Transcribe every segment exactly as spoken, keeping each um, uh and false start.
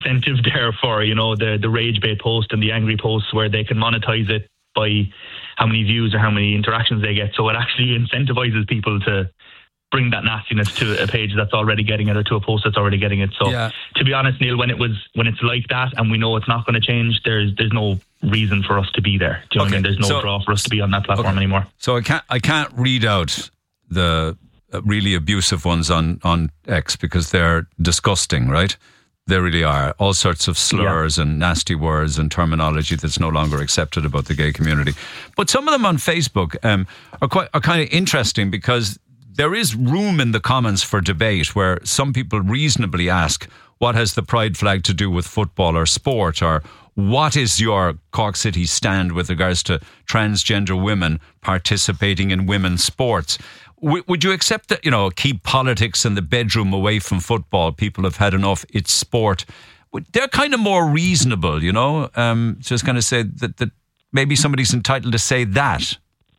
incentive there for, you know, the, the rage bait post and the angry posts where they can monetize it by how many views or how many interactions they get. So it actually incentivizes people to bring that nastiness to a page that's already getting it or to a post that's already getting it. So yeah. To be honest, Neil, when it was when it's like that and we know it's not going to change, there's there's no reason for us to be there. Do you know okay. what I mean? There's no so, draw for us to be on that platform okay. anymore. So I can't I can't read out the really abusive ones on, on X because they're disgusting, right? They really are. All sorts of slurs yeah. and nasty words and terminology that's no longer accepted about the gay community. But some of them on Facebook um, are quite are kind of interesting because there is room in the comments for debate where some people reasonably ask, what has the pride flag to do with football or sport? Or what is your Cork City stand with regards to transgender women participating in women's sports? W- would you accept that, you know, keep politics in the bedroom away from football? People have had enough. It's sport. They're kind of more reasonable, you know, um, just kind of say that, that maybe somebody's entitled to say that.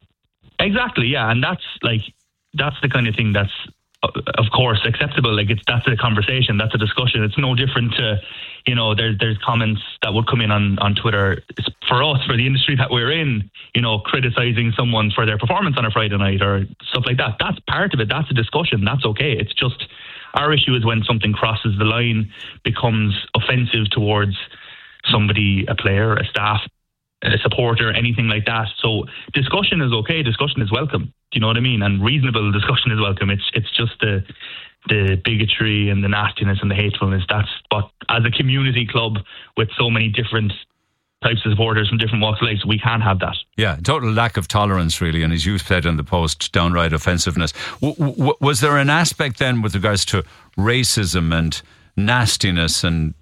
Exactly, yeah. And that's like, that's the kind of thing that's, of course, acceptable. Like it's that's a conversation, that's a discussion. It's no different to, you know, there's there's comments that would come in on, on Twitter it's for us, for the industry that we're in, you know, criticizing someone for their performance on a Friday night or stuff like that. That's part of it. That's a discussion. That's okay. It's just our issue is when something crosses the line, becomes offensive towards somebody, a player, a staff, a supporter, anything like that. So discussion is okay. Discussion is welcome. Do you know what I mean? And reasonable discussion is welcome. It's it's just the the bigotry and the nastiness and the hatefulness. That's but as a community club with so many different types of supporters from different walks of life, we can't have that. Yeah, total lack of tolerance, really. And as you said in the post, downright offensiveness. W- w- was there an aspect then with regards to racism and nastiness and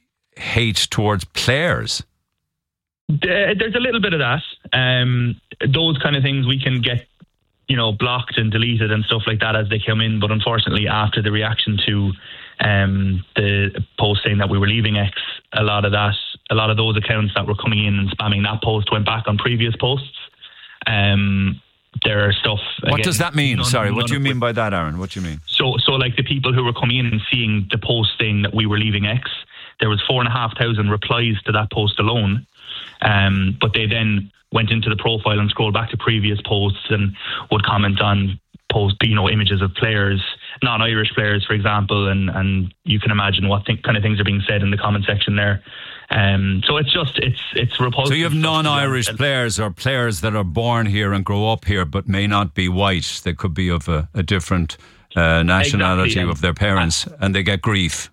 hate towards players? There's a little bit of that. Um, those kind of things we can get, you know, blocked and deleted and stuff like that as they come in. But unfortunately, after the reaction to um, the post saying that we were leaving X, a lot of that, a lot of those accounts that were coming in and spamming that post went back on previous posts. Um, there are stuff. What again, does that mean? none, Sorry, what do you mean it. by that, Aaron? What do you mean? So, so like the people who were coming in and seeing the post saying that we were leaving X, there was four and a half thousand replies to that post alone. Um, but they then went into the profile and scrolled back to previous posts and would comment on post, you know, images of players, non-Irish players, for example, and, and you can imagine what th- kind of things are being said in the comment section there. Um, so it's just, it's it's repulsive. So you have non-Irish players or players that are born here and grow up here but may not be white. They could be of a, a different uh, nationality exactly, of their parents and, and they get grief.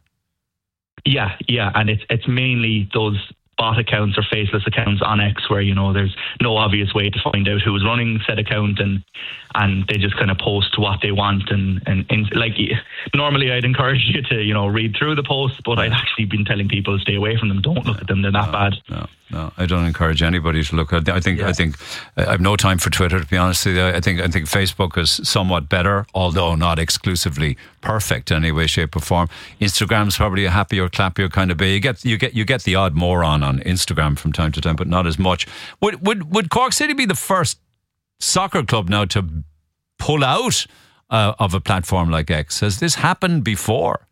Yeah, yeah, and it's it's mainly those bot accounts or faceless accounts on X where, you know, there's no obvious way to find out who's running said account and and they just kind of post what they want and, and, and like normally I'd encourage you to, you know, read through the posts, but I'd actually been telling people to stay away from them. Don't look at them, they're that no, bad. No, no, I don't encourage anybody to look at them. I think yeah. I think I have no time for Twitter, to be honest with you. I think I think Facebook is somewhat better, although not exclusively perfect in any way, shape or form. Instagram's probably a happier, clappier kind of bay. You get you get you get the odd moron on Instagram from time to time, but not as much. Would would would Cork City be the first soccer club now to pull out uh, of a platform like X? Has this happened before?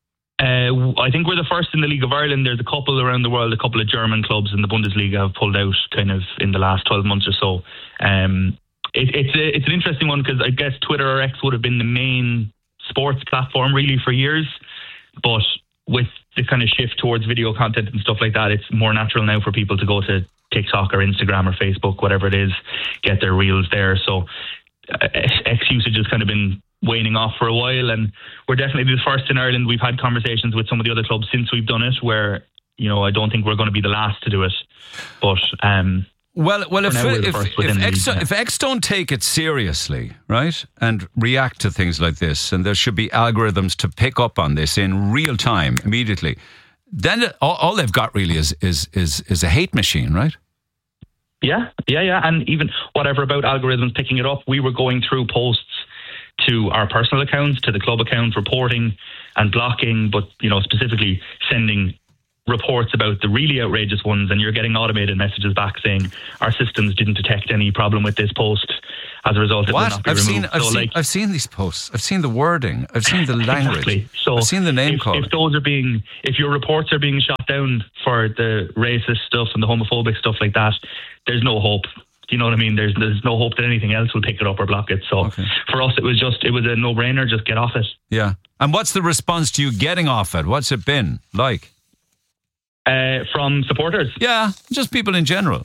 Uh, I think we're the first in the League of Ireland. There's a couple around the world, a couple of German clubs in the Bundesliga have pulled out kind of in the last twelve months or so. Um, it, it's a, it's an interesting one because I guess Twitter or X would have been the main sports platform really for years, but with the kind of shift towards video content and stuff like that, it's more natural now for people to go to TikTok or Instagram or Facebook, whatever it is, get their reels there. So uh, X usage has kind of been waning off for a while, and we're definitely the first in Ireland. We've had conversations with some of the other clubs since we've done it where, you know, I don't think we're going to be the last to do it, but um well well if if, if, X, league, yeah. if X don't take it seriously, right, and react to things like this, and there should be algorithms to pick up on this in real time immediately, then all, all they've got really is is is is a hate machine, right? Yeah, yeah, yeah. And even whatever about algorithms picking it up, we were going through posts to our personal accounts, to the club accounts, reporting and blocking, but, you know, specifically sending reports about the really outrageous ones, and you're getting automated messages back saying our systems didn't detect any problem with this post. as a result, it what? will not be I've removed. seen, I've so, seen, like, I've seen these posts. I've seen the wording. I've seen the language. Exactly. So I've seen the name if, calling. If those are being, if your reports are being shot down for the racist stuff and the homophobic stuff like that, there's no hope. You know what I mean? There's there's no hope that anything else will pick it up or block it. So okay. for us, it was just it was a no-brainer. Just get off it. Yeah. And what's the response to you getting off it? What's it been like? Uh, from supporters? Yeah, just people in general.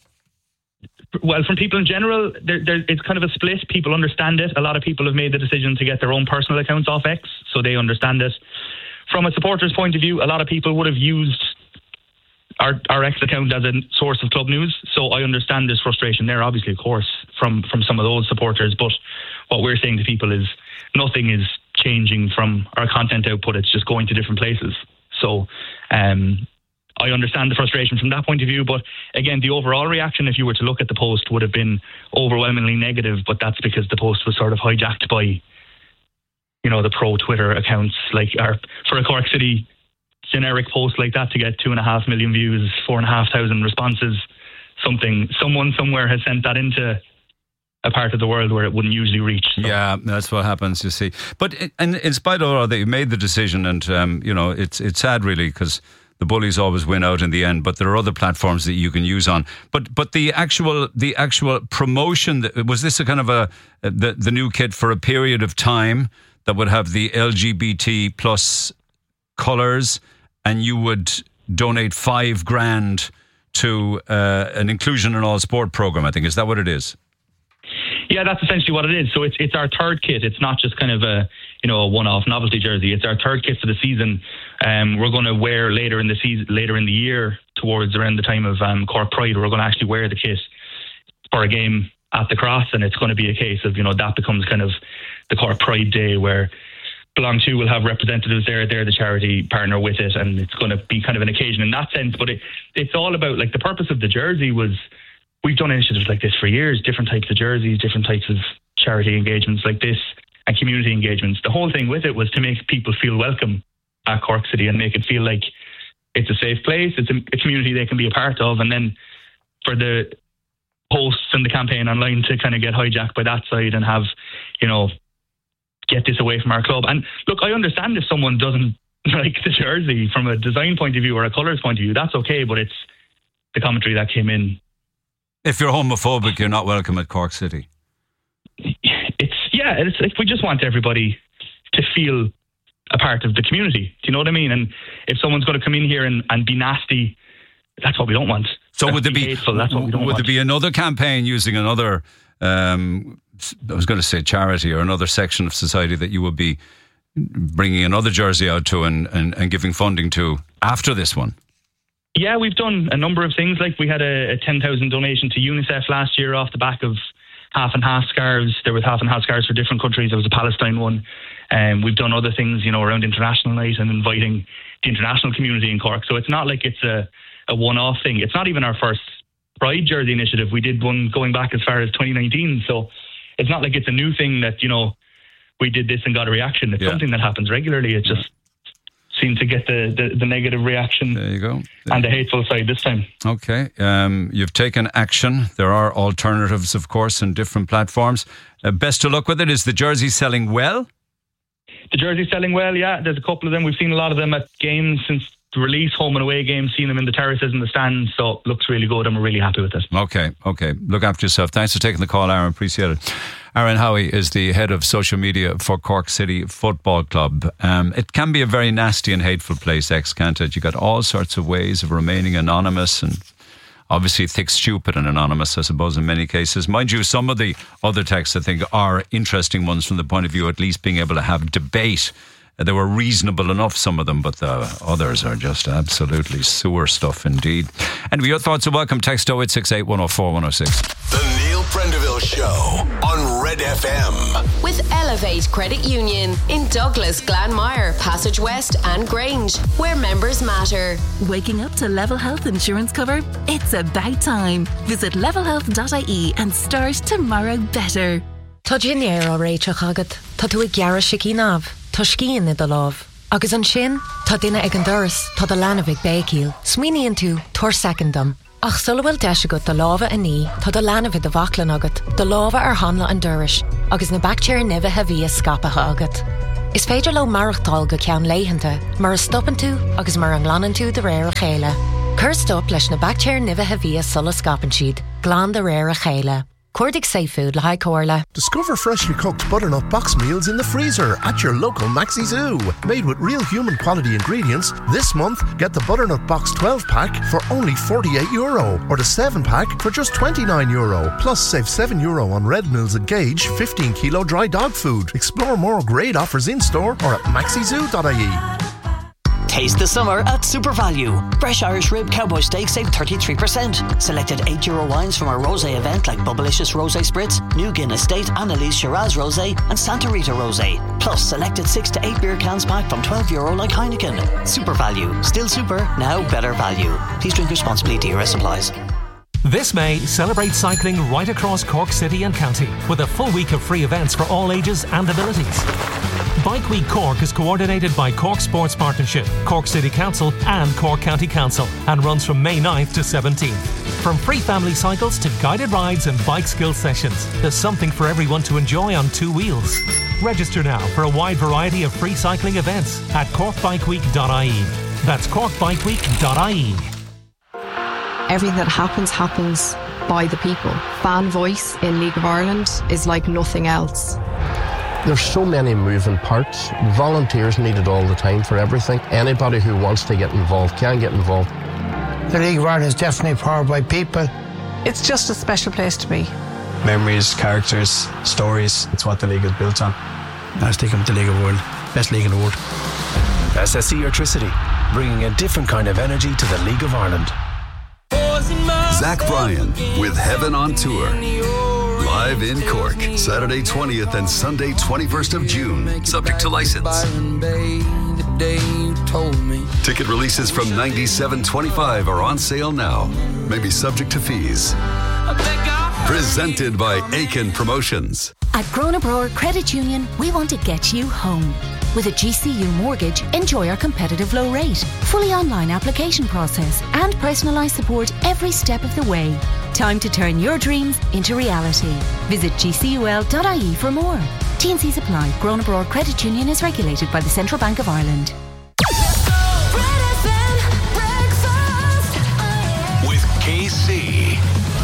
Well, from people in general, there, there, it's kind of a split. People understand it. A lot of people have made the decision to get their own personal accounts off X, so they understand it. From a supporter's point of view, a lot of people would have used our our X account as a source of club news, so I understand this frustration there, obviously, of course, from, from some of those supporters. But what we're saying to people is nothing is changing from our content output. It's just going to different places. So um, I understand the frustration from that point of view. But again, the overall reaction, if you were to look at the post, would have been overwhelmingly negative. But that's because the post was sort of hijacked by, you know, the pro Twitter accounts. Like our, for a Cork City generic post like that to get two and a half million views, four and a half thousand responses, something, someone somewhere has sent that into a part of the world where it wouldn't usually reach. So. Yeah, that's what happens, you see. But in, in, in spite of all that, you made the decision, and um, you know, it's it's sad really, because the bullies always win out in the end. But there are other platforms that you can use on. But but the actual the actual promotion, was this a kind of a the the new kit for a period of time that would have the L G B T plus colours, and you would donate five grand to uh, an inclusion in all sport program? I think, is that what it is? Yeah, that's essentially what it is. So it's it's our third kit. It's not just kind of a you know a one-off novelty jersey. It's our third kit for the season. Um, we're going to wear later in the season, later in the year, towards around the time of um, Cork Pride. We're going to actually wear the kit for a game at the Cross, and it's going to be a case of you know that becomes kind of the Cork Pride Day where Belong To will have representatives there. They're the charity partner with it, and it's going to be kind of an occasion in that sense. But it, it's all about, like, the purpose of the jersey was, we've done initiatives like this for years, different types of jerseys, different types of charity engagements like this, and community engagements. The whole thing with it was to make people feel welcome at Cork City and make it feel like it's a safe place, it's a, a community they can be a part of, and then for the posts and the campaign online to kind of get hijacked by that side and have, you know, get this away from our club. And look, I understand if someone doesn't like the jersey from a design point of view or a colours point of view, that's okay, but it's the commentary that came in. If you're homophobic, you're not welcome at Cork City. It's, yeah, it's like we just want everybody to feel a part of the community. Do you know what I mean? And if someone's going to come in here and, and be nasty, that's what we don't want. So that's would there be, hateful, that's what we don't would want. there be another campaign using another, um, I was going to say charity or another section of society that you would be bringing another jersey out to and, and, and giving funding to after this one? Yeah, we've done a number of things. Like we had a, a ten thousand donation to UNICEF last year off the back of half and half scarves. There was half and half scarves for different countries. There was a Palestine one. And um, we've done other things, you know, around International Night and inviting the international community in Cork. So it's not like it's a, a one-off thing. It's not even our first Pride jersey initiative. We did one going back as far as twenty nineteen. So it's not like it's a new thing that, you know, we did this and got a reaction. It's yeah. something that happens regularly. It just seemed to get the, the, the negative reaction. There you go. There and the hateful side this time. Okay. Um, you've taken action. There are alternatives, of course, in different platforms. Uh, best of luck with it. Is the jersey selling well? The jersey's selling well, yeah. There's a couple of them. We've seen a lot of them at games since the release, home and away games, seen them in the terraces and the stands. So it looks really good and we're really happy with it. Okay, okay. Look after yourself. Thanks for taking the call, Aaron. Appreciate it. Aaron Howie is the head of social media for Cork City Football Club. Um, it can be a very nasty and hateful place, X, can't it? You got all sorts of ways of remaining anonymous and obviously thick, stupid and anonymous, I suppose, in many cases. Mind you, some of the other texts, I think, are interesting ones from the point of view at least being able to have debate. They were reasonable enough, some of them, but the others are just absolutely sewer stuff indeed. Anyway, your thoughts are welcome. Text oh eight six eight, one oh four, one oh six. The Neil Prendeville Show on Red F M. With Elevate Credit Union in Douglas, Glanmire, Passage West and Grange, where members matter. Waking up to Level Health insurance cover? It's about time. Visit level health dot I E and start tomorrow better. Tá Ginnéar á réite chagad. Tá tú ag gearra sicí náv. Tá scían i do láv. Agus an sin, tá duine ag an doras, tá de lena bhig béiciil, smuoiníonn tú tuair secondam. Ach sulla bhfuil deis agat do lábha a ní, tá de lena bhid a bhaclan agat, do lábha ar hanla an doras, agus na bactéir nibhe a bhí a scapatha agat. Is féidir le marachtáil go ceann léihananta, mar a stoppan tú agus mar an ghlanan tú de réir a chéile. Cur stop leis na bactéir nibhe a bhí a sulla scapan siad, glán de réir a chéile. Cordic Seafood, Lahai Corla. Discover freshly cooked butternut box meals in the freezer at your local Maxi Zoo. Made with real human quality ingredients, this month get the butternut box twelve pack for only forty-eight euro or the seven pack for just twenty-nine euro. Plus save seven euro on Red Mills and Gage fifteen kilo dry dog food. Explore more great offers in store or at maxi zoo dot I E. Taste the summer at Super Value. Fresh Irish Rib Cowboy Steak save thirty-three percent. Selected eight euro wines from our rosé event like Bubblicious Rosé Spritz, New Guinness State, Annalise Shiraz Rosé and Santa Rita Rosé. Plus selected six to eight beer cans pack from twelve euro like Heineken. Super Value. Still super, now better value. Please drink responsibly. D R S applies. This May, celebrate cycling right across Cork City and County with a full week of free events for all ages and abilities. Bike Week Cork is coordinated by Cork Sports Partnership, Cork City Council and Cork County Council and runs from May ninth to seventeenth. From free family cycles to guided rides and bike skill sessions, there's something for everyone to enjoy on two wheels. Register now for a wide variety of free cycling events at cork bike week dot I E. That's cork bike week dot I E. Everything that happens, happens by the people. Fan voice in League of Ireland is like nothing else. There's so many moving parts. Volunteers needed all the time for everything. Anybody who wants to get involved can get involved. The League of Ireland is definitely powered by people. It's just a special place to be. Memories, characters, stories. It's what the league is built on. I stick up the League of Ireland. Best league in the world. S S E Electricity, bringing a different kind of energy to the League of Ireland. Zach Bryan with Heaven on Tour. Live in Cork, Saturday twentieth and Sunday twenty-first of June. Subject to license. Ticket releases from ninety-seven twenty-five are on sale now. May be subject to fees. Presented by Aiken Promotions. At Grona Brewer Credit Union, we want to get you home. With a G C U mortgage, enjoy our competitive low rate, fully online application process, and personalised support every step of the way. Time to turn your dreams into reality. Visit g c u l dot I E for more. T and C's apply. Grona Brewer Credit Union is regulated by the Central Bank of Ireland. With K C.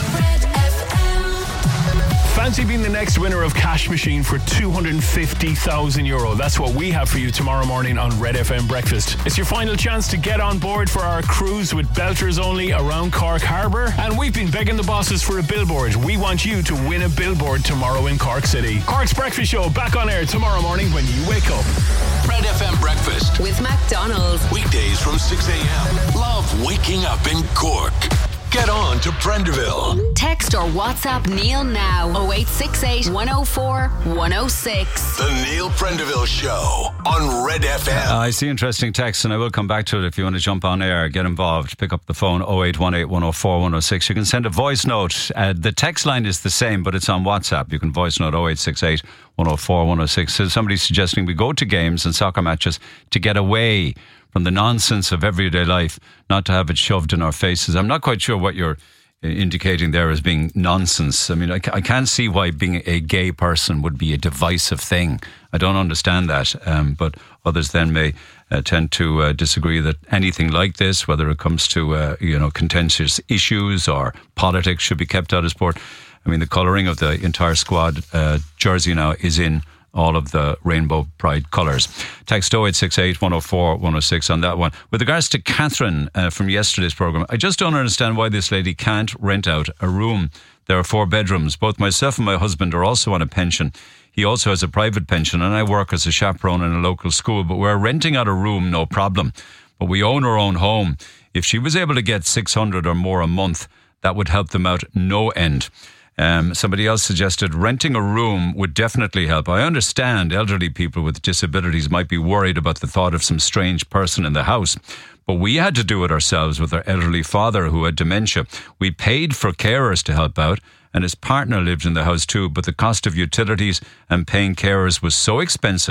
Fancy being the next winner of Cash Machine for two hundred fifty thousand euro. That's what we have for you tomorrow morning on Red F M Breakfast. It's your final chance to get on board for our cruise with Belters only around Cork Harbour. And we've been begging the bosses for a billboard. We want you to win a billboard tomorrow in Cork City. Cork's Breakfast Show back on air tomorrow morning when you wake up. Red F M Breakfast. With McDonald's. Weekdays from six a.m. Love waking up in Cork. Get on to Prenderville. Text or WhatsApp Neil now. oh eight six eight, one oh four, one oh six. The Neil Prenderville Show on Red F M. Uh, I see interesting texts and I will come back to it. If you want to jump on air, get involved, pick up the phone oh eight one eight, one oh four, one oh six. You can send a voice note. Uh, the text line is the same, but it's on WhatsApp. You can voice note oh eight six eight, one oh four, one oh six. So somebody's suggesting we go to games and soccer matches to get away from the nonsense of everyday life, not to have it shoved in our faces. I'm not quite sure what you're indicating there as being nonsense. I mean, I, I can't see why being a gay person would be a divisive thing. I don't understand that. Um, but others then may uh, tend to uh, disagree that anything like this, whether it comes to uh, you know contentious issues or politics, should be kept out of sport. I mean, the colouring of the entire squad uh, jersey now is in all of the Rainbow Pride colours. Text oh eight six eight, one oh four, one oh six on that one. With regards to Catherine uh, from yesterday's programme, I just don't understand why this lady can't rent out a room. There are four bedrooms. Both myself and my husband are also on a pension. He also has a private pension and I work as a chaperone in a local school, but we're renting out a room, no problem. But we own our own home. If she was able to get six hundred or more a month, that would help them out no end. Um, somebody else suggested renting a room would definitely help. I understand elderly people with disabilities might be worried about the thought of some strange person in the house, but we had to do it ourselves with our elderly father who had dementia. We paid for carers to help out, and his partner lived in the house too, but the cost of utilities and paying carers was so expensive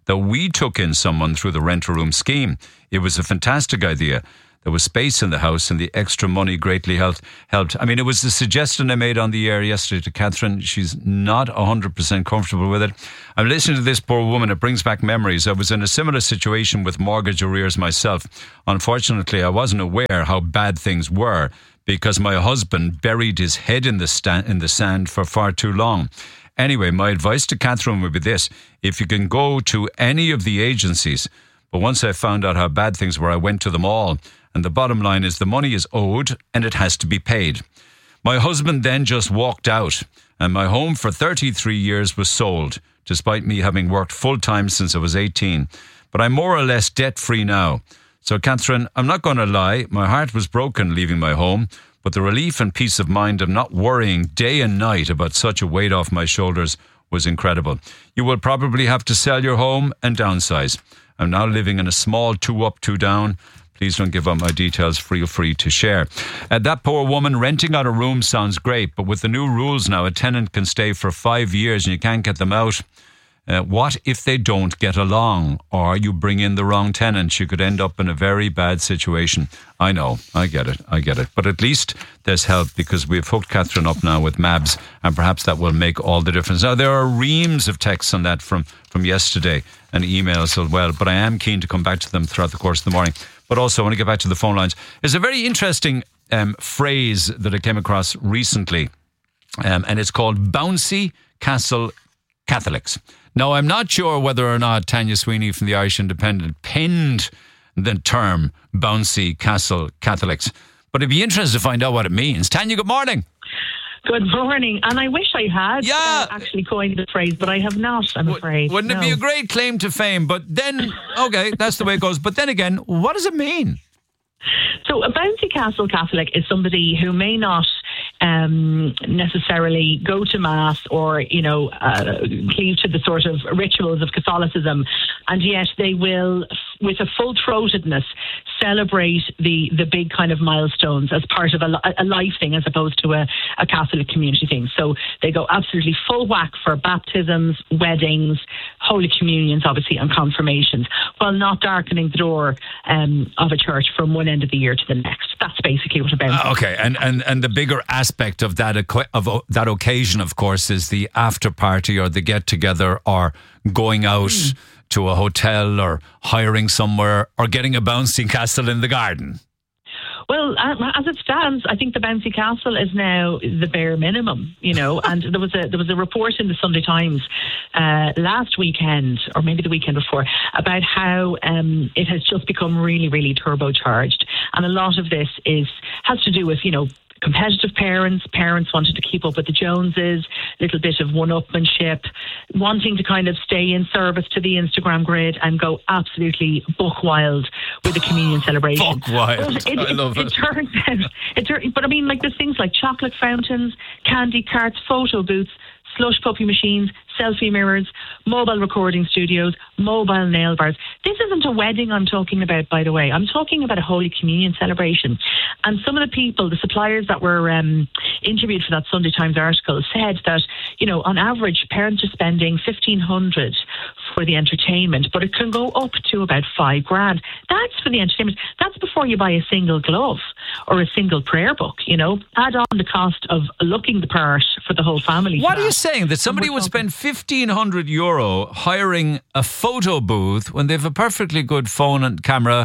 that we took in someone through the rent-a-room scheme. It was a fantastic idea. There was space in the house and the extra money greatly helped. helped. I mean, it was the suggestion I made on the air yesterday to Catherine. She's not one hundred percent comfortable with it. I'm listening to this poor woman. It brings back memories. I was in a similar situation with mortgage arrears myself. Unfortunately, I wasn't aware how bad things were because my husband buried his head in the, sta- in the sand for far too long. Anyway, my advice to Catherine would be this. If you can go to any of the agencies, but once I found out how bad things were, I went to them all. And the bottom line is the money is owed and it has to be paid. My husband then just walked out and my home for thirty-three years was sold, despite me having worked full-time since I was eighteen. But I'm more or less debt-free now. So, Catherine, I'm not going to lie. My heart was broken leaving my home, but the relief and peace of mind of not worrying day and night about such a weight off my shoulders was incredible. You will probably have to sell your home and downsize. I'm now living in a small two-up, two-down. Please don't give up my details. Feel free to share. Uh, that poor woman renting out a room sounds great, but with the new rules now, a tenant can stay for five years and you can't get them out. Uh, what if they don't get along or you bring in the wrong tenant? You could end up in a very bad situation. I know, I get it, I get it. But at least there's help because we've hooked Catherine up now with M A B S and perhaps that will make all the difference. Now, there are reams of texts on that from, from yesterday and emails as well, but I am keen to come back to them throughout the course of the morning. But also, I want to get back to the phone lines. There's a very interesting um, phrase that I came across recently, um, and it's called bouncy castle Catholics. Now, I'm not sure whether or not Tanya Sweeney from the Irish Independent penned the term bouncy castle Catholics, but it'd be interesting to find out what it means. Tanya, good morning. Good morning. And I wish I had yeah. uh, actually coined the phrase, but I have not, I'm w- afraid. Wouldn't no. it be a great claim to fame? But then, okay, that's the way it goes. But then again, what does it mean? So a bouncy castle Catholic is somebody who may not um, necessarily go to Mass or, you know, uh, cleave to the sort of rituals of Catholicism, and yet they will, with a full-throatedness, celebrate the, the big kind of milestones as part of a, a life thing as opposed to a, a Catholic community thing. So they go absolutely full whack for baptisms, weddings, Holy Communions, obviously, and confirmations, while not darkening the door um, of a church from one end of the year to the next. That's basically what a bouncy. Uh, okay, and, and and the bigger aspect of that of that occasion, of course, is the after party or the get together or going out mm. to a hotel or hiring somewhere or getting a bouncy castle in the garden. Well, as it stands, I think the bouncy castle is now the bare minimum, you know. And there was a there was a report in the Sunday Times uh, last weekend, or maybe the weekend before, about how um, it has just become really, really turbocharged. And a lot of this is has to do with, you know, competitive parents, parents wanting to keep up with the Joneses, a little bit of one-upmanship, wanting to kind of stay in service to the Instagram grid and go absolutely buck wild with the communion celebration. Buck wild. But it, I it, love it. It turns out, it tur- but I mean, like there's things like chocolate fountains, candy carts, photo booths, slush puppy machines, selfie mirrors, mobile recording studios, mobile nail bars. This isn't a wedding I'm talking about, by the way. I'm talking about a Holy Communion celebration. And some of the people, the suppliers that were um, interviewed for that Sunday Times article said that, you know, on average, parents are spending fifteen hundred for the entertainment, but it can go up to about five grand. That's for the entertainment. That's before you buy a single glove or a single prayer book, you know. Add on the cost of looking the part for the whole family. What are you saying? That somebody would spend fifteen hundred euro hiring a photo booth when they have a perfectly good phone and camera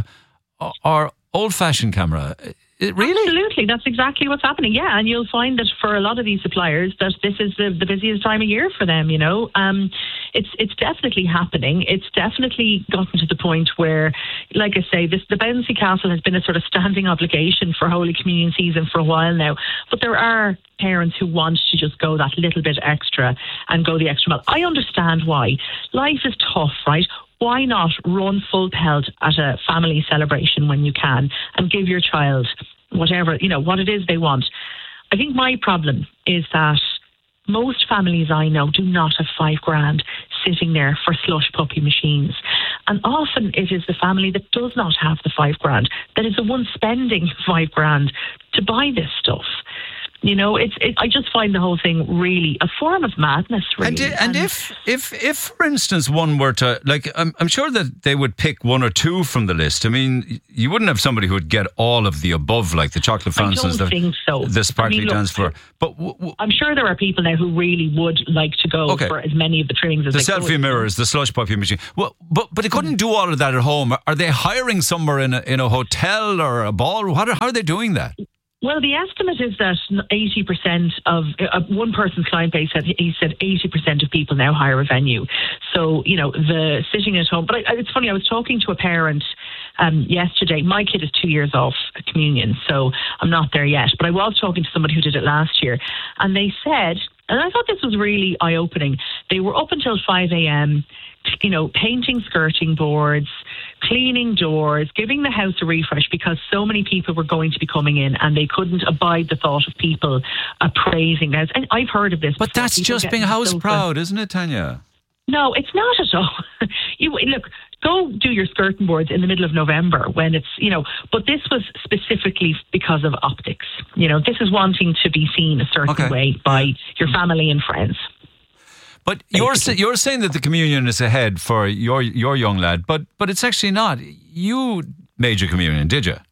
or old-fashioned camera? It really? Absolutely. That's exactly what's happening. Yeah. And you'll find that for a lot of these suppliers that this is the, the busiest time of year for them, you know. Um, it's it's definitely happening. It's definitely gotten to the point where, like I say, this the bouncy castle has been a sort of standing obligation for Holy Communion season for a while now. But there are parents who want to just go that little bit extra and go the extra mile. I understand why. Life is tough, right? Why not run full pelt at a family celebration when you can and give your child whatever, you know, what it is they want? I think my problem is that most families I know do not have five grand sitting there for slush puppy machines. And often it is the family that does not have the five grand that is the one spending five grand to buy this stuff. You know, it's. It, I just find the whole thing really a form of madness. Really. And, and, and if, if, if, for instance, one were to like, I'm, I'm sure that they would pick one or two from the list. I mean, you wouldn't have somebody who would get all of the above, like the chocolate fountains. I don't the, think so. The sparkly I mean, look, dance floor. But w- w- I'm sure there are people now who really would like to go okay. for as many of the trimmings as the they selfie could. mirrors, the slush puppy machine. Well, but but they couldn't do all of that at home. Are they hiring somewhere in a, in a hotel or a ball? How are, how are they doing that? Well, the estimate is that eighty percent of uh, one person's client base said he said eighty percent of people now hire a venue. So, you know, the sitting at home. But I, it's funny, I was talking to a parent um, yesterday. My kid is two years off communion, so I'm not there yet. But I was talking to somebody who did it last year, and they said, and I thought this was really eye-opening, they were up until five a.m., you know, painting skirting boards, cleaning doors, giving the house a refresh because so many people were going to be coming in and they couldn't abide the thought of people appraising the house. And I've heard of this. But before. that's People just getting being house so proud, isn't it, Tanya? No, it's not at all. You look, go do your skirting boards in the middle of November when it's, you know, but this was specifically because of optics. You know, this is wanting to be seen a certain okay. way by your family and friends. But you're you're saying that the communion is ahead for your your young lad, but but it's actually not. You made your communion, did you?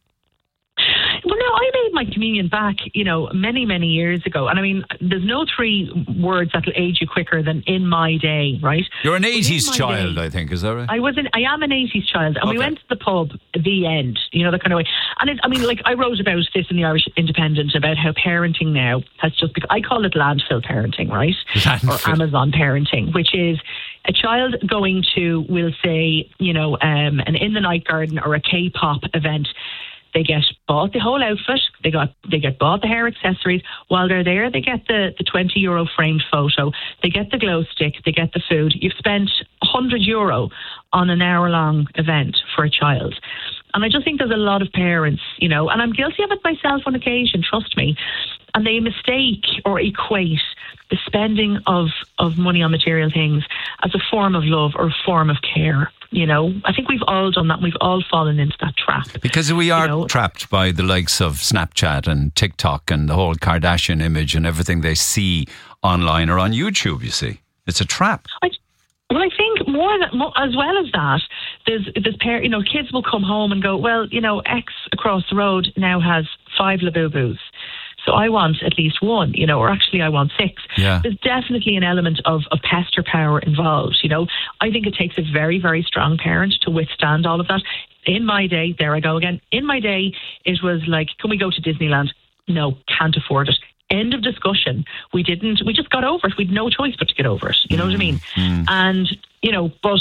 Well, no, I made my communion back, you know, many, many years ago. And I mean, there's no three words that'll age you quicker than in my day, right? You're an eighties child, day, I think, is that right? I was an, I am an eighties child. And okay. we went to the pub, the end, you know, that kind of way. And it, I mean, like, I wrote about this in the Irish Independent about how parenting now has just become, I call it landfill parenting, right? Landfill. Or Amazon parenting, which is a child going to, we'll say, you know, um, an In the Night Garden or a K-pop event. They get bought the whole outfit. They got they get bought the hair accessories. While they're there, they get the, the twenty euro framed photo. They get the glow stick. They get the food. You've spent one hundred euro on an hour long event for a child. And I just think there's a lot of parents, you know, and I'm guilty of it myself on occasion, trust me. And they mistake or equate the spending of, of money on material things as a form of love or a form of care. You know, I think we've all done that. We've all fallen into that trap. Because we are you know? trapped by the likes of Snapchat and TikTok and the whole Kardashian image and everything they see online or on YouTube, you see. It's a trap. I, well, I think more, than, more as well as that, there's, there's par- you know, kids will come home and go, well, you know, X across the road now has five Labubus. So I want at least one, you know, or actually I want six. Yeah. There's definitely an element of, of pester power involved, you know. I think it takes a very, very strong parent to withstand all of that. In my day, there I go again, in my day, it was like, can we go to Disneyland? No, can't afford it. End of discussion. We didn't, we just got over it. We had no choice but to get over it. You know mm. what I mean? Mm. And, you know, but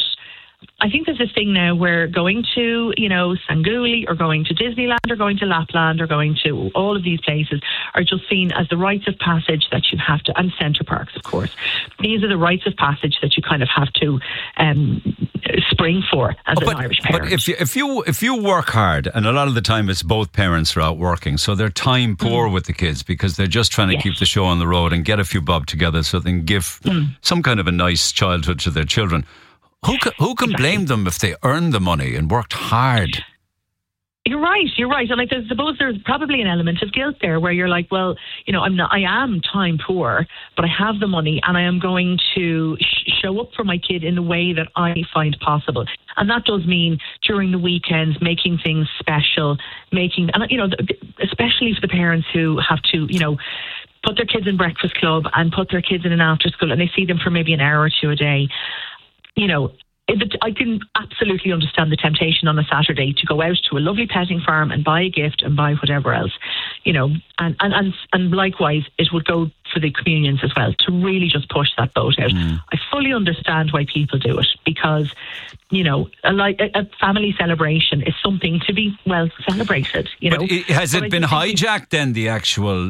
I think there's this thing now where going to, you know, Sanguli or going to Disneyland or going to Lapland or going to all of these places are just seen as the rites of passage that you have to, and Centre Parks, of course. These are the rites of passage that you kind of have to um, spring for as oh, but, an Irish parent. But if you, if you if you work hard, and a lot of the time it's both parents are out working, so they're time poor mm. with the kids because they're just trying to yes. keep the show on the road and get a few bob together so they can give mm. some kind of a nice childhood to their children. Who can, who can exactly. blame them if they earned the money and worked hard? You're right, you're right. And like, I suppose there's probably an element of guilt there where you're like, well, you know, I'm not, I am time poor, but I have the money and I am going to sh- show up for my kid in the way that I find possible. And that does mean during the weekends, making things special, making, and you know, especially for the parents who have to, you know, put their kids in breakfast club and put their kids in an after school and they see them for maybe an hour or two a day. You know, I can absolutely understand the temptation on a Saturday to go out to a lovely petting farm and buy a gift and buy whatever else, you know, and, and, and, and likewise, it would go for the communions as well to really just push that boat out. Mm. I fully understand why people do it because, you know, a, like, a family celebration is something to be, well, celebrated, you know. But it, has but it been hijacked then, the actual...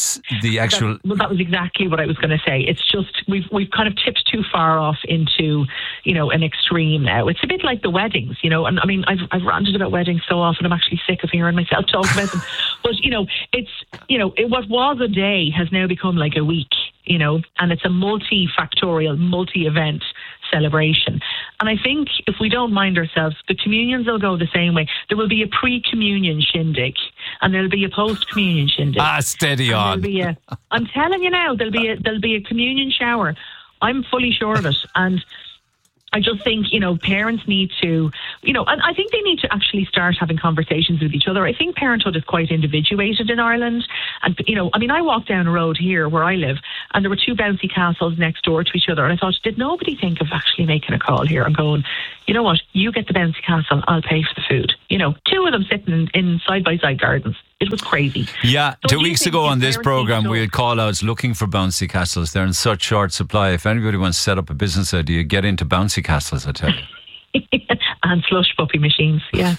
The actual that, well, that was exactly what I was going to say. It's just we've we've kind of tipped too far off into, you know, an extreme now. It's a bit like the weddings, you know. And I mean, I've I've ranted about weddings so often. I'm actually sick of hearing myself talk about them. But you know, it's you know, it, what was a day has now become like a week, you know, and it's a multifactorial, multi-event celebration. And I think if we don't mind ourselves, the communions will go the same way. There will be a pre-communion shindig and there'll be a post-communion shindig. Ah, steady on. Be a, I'm telling you now, there'll be a, there'll be a communion shower. I'm fully sure of it. And I just think, you know, parents need to, you know, and I think they need to actually start having conversations with each other. I think parenthood is quite individuated in Ireland. And, you know, I mean, I walked down a road here where I live and there were two bouncy castles next door to each other. And I thought, did nobody think of actually making a call here and going, you know what, you get the bouncy castle, I'll pay for the food. You know, two of them sitting in, in side-by-side gardens. It was crazy. Yeah, so two weeks ago on this programme, we had call-outs looking for bouncy castles. They're in such short supply. If anybody wants to set up a business idea, get into bouncy castles, I tell you. And slush puppy machines, yeah.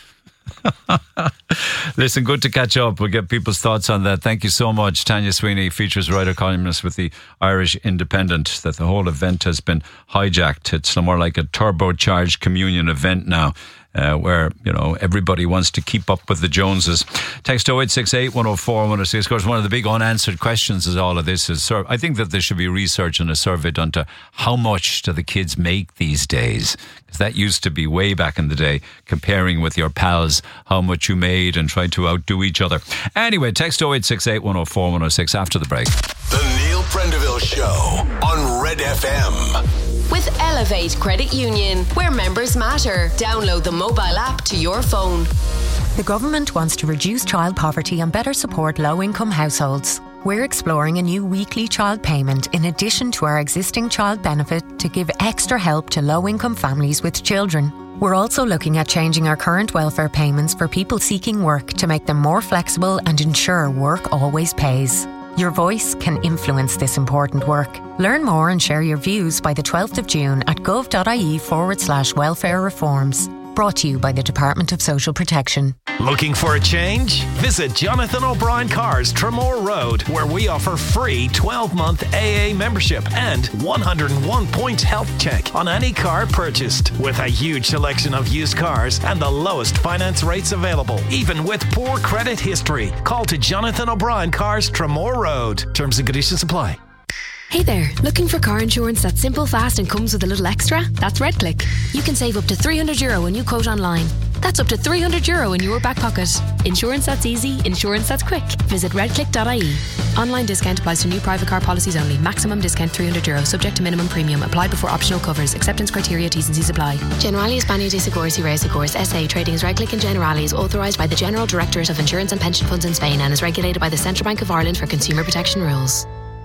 Listen, good to catch up. We'll get people's thoughts on that. Thank you so much. Tanya Sweeney, features writer columnist with the Irish Independent, that the whole event has been hijacked. It's more like a turbocharged communion event now. Uh, where, you know, everybody wants to keep up with the Joneses. Text oh eight six eight, one oh four, one oh six. Of course, one of the big unanswered questions is all of this is, I think that there should be research and a survey done to how much do the kids make these days? Because that used to be way back in the day, comparing with your pals how much you made and tried to outdo each other. Anyway, text oh eight six eight, one oh four, one oh six after the break. The Neil Prendeville Show on Red F M. With Elevate Credit Union, where members matter. Download the mobile app to your phone. The government wants to reduce child poverty and better support low-income households. We're exploring a new weekly child payment in addition to our existing child benefit to give extra help to low-income families with children. We're also looking at changing our current welfare payments for people seeking work to make them more flexible and ensure work always pays. Your voice can influence this important work. Learn more and share your views by the twelfth of June at gov.ie forward slash welfare reforms. Brought to you by the Department of Social Protection. Looking for a change? Visit Jonathan O'Brien Cars, Tremore Road, where we offer free twelve-month A A membership and one hundred one point health check on any car purchased. With a huge selection of used cars and the lowest finance rates available, even with poor credit history. Call to Jonathan O'Brien Cars, Tremore Road. Terms and conditions apply. Hey there, looking for car insurance that's simple, fast and comes with a little extra? That's RedClick. You can save up to three hundred euro when you quote online. That's up to three hundred euro in your back pocket. Insurance that's easy, insurance that's quick. Visit redclick dot I E. Online discount applies to new private car policies only. Maximum discount three hundred euro, subject to minimum premium. Apply before optional covers. Acceptance criteria, T's and C's apply. Generali España de Seguros y Reasegurs S A trading as RedClick and Generali is authorised by the General Directorate of Insurance and Pension Funds in Spain and is regulated by the Central Bank of Ireland for consumer protection rules.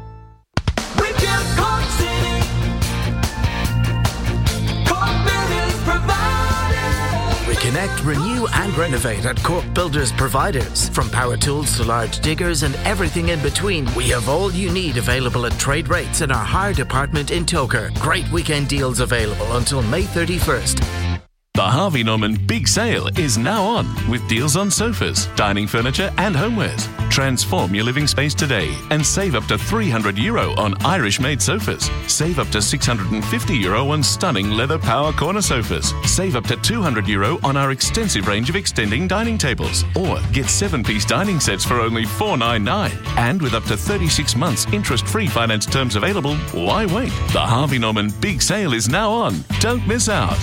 Reconnect, renew and renovate at Cork Builders Providers. From power tools to large diggers and everything in between, we have all you need available at trade rates in our hire department in Toker. Great weekend deals available until May thirty-first. The Harvey Norman Big Sale is now on with deals on sofas, dining furniture and homewares. Transform your living space today and save up to three hundred euro on Irish-made sofas. Save up to six hundred fifty euro on stunning leather power corner sofas. Save up to two hundred euro on our extensive range of extending dining tables. Or get seven-piece dining sets for only four ninety-nine. And with up to thirty-six months interest-free finance terms available, why wait? The Harvey Norman Big Sale is now on. Don't miss out.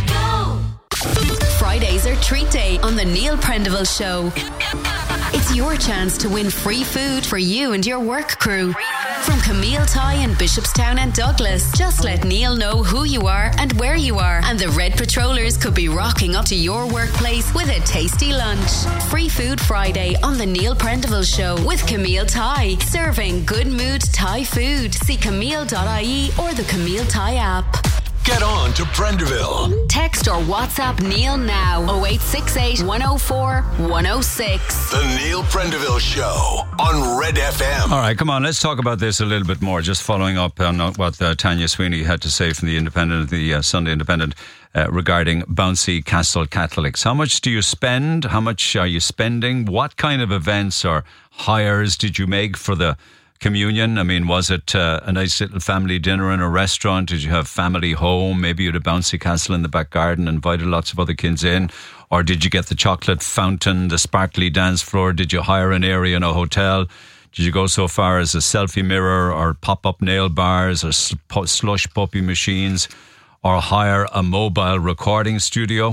Fridays are treat day on the Neil Prendeville Show. It's your chance to win free food for you and your work crew. From Camille Thai in Bishopstown and Douglas, just let Neil know who you are and where you are, and the Red Patrollers could be rocking up to your workplace with a tasty lunch. Free Food Friday on the Neil Prendeville Show with Camille Thai, serving good mood Thai food. See camille dot I E or the Camille Thai app. Get on to Prendeville. Text or WhatsApp Neil now. oh eight six eight, one oh four, one oh six. The Neil Prendeville Show on Red F M. All right, come on, let's talk about this a little bit more. Just following up on what uh, Tanya Sweeney had to say from the Independent, the uh, Sunday Independent, uh, regarding Bouncy Castle Catholics. How much do you spend? How much are you spending? What kind of events or hires did you make for the communion? I mean, was it uh, a nice little family dinner in a restaurant? Did you have family home? Maybe you had a bouncy castle in the back garden, invited lots of other kids in? Or did you get the chocolate fountain, the sparkly dance floor? Did you hire an area in a hotel? Did you go so far as a selfie mirror or pop-up nail bars or slush puppy machines, or hire a mobile recording studio?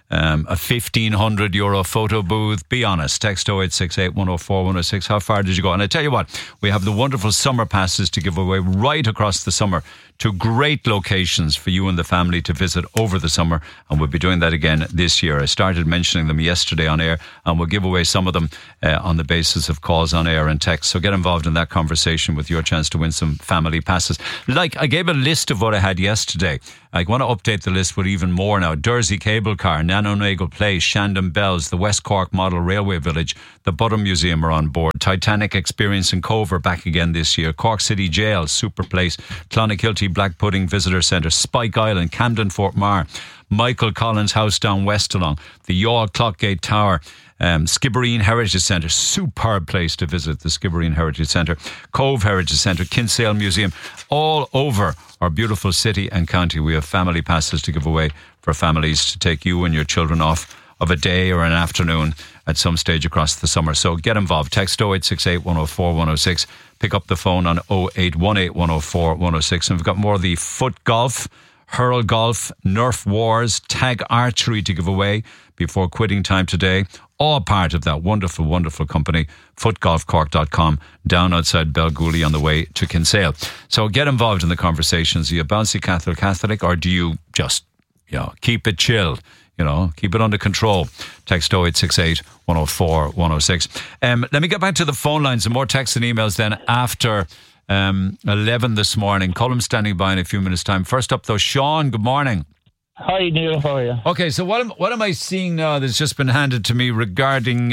Um, a fifteen hundred euro photo booth. Be honest. Text oh eight six eight, one oh four, one oh six. How far did you go? And I tell you what, we have the wonderful summer passes to give away right across the summer to great locations for you and the family to visit over the summer. And we'll be doing that again this year. I started mentioning them yesterday on air, and we'll give away some of them uh, on the basis of calls on air and text. So get involved in that conversation with your chance to win some family passes. Like, I gave a list of what I had yesterday. I want to update the list with even more now. Dursey Cable Car, Nanonagle Place, Shandon Bells, the West Cork Model Railway Village, the Butter Museum are on board. Titanic Experience in Cove are back again this year. Cork City Jail, Super Place, Clonakilty Black Pudding Visitor Centre, Spike Island, Camden Fort Mar, Michael Collins House down Westalong, the Yaw Clockgate Tower, Um, Skibbereen Heritage Centre, superb place to visit, the Skibbereen Heritage Centre, Cove Heritage Centre, Kinsale Museum, all over our beautiful city and county. We have family passes to give away for families to take you and your children off of a day or an afternoon at some stage across the summer. So get involved. Text oh eight six eight, one oh four, one oh six. Pick up the phone on oh eight one eight, one oh four, one oh six. And we've got more of the foot golf, hurl golf, Nerf Wars, tag archery to give away before quitting time today. All part of that wonderful, wonderful company, foot golf cork dot com, down outside Belgooly on the way to Kinsale. So get involved in the conversations. Are you a bouncy Catholic Catholic, or do you just, you know, keep it chill? You know, keep it under control. Text oh eight six eight, one oh four, one oh six. Um, let me get back to the phone lines and more texts and emails then after um, eleven this morning. Column standing by in a few minutes' time. First up, though, Sean, good morning. Hi, Neil. How are you? Okay, so what am, what am I seeing now that's just been handed to me regarding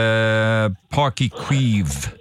uh, Páirc Uí Chaoimh?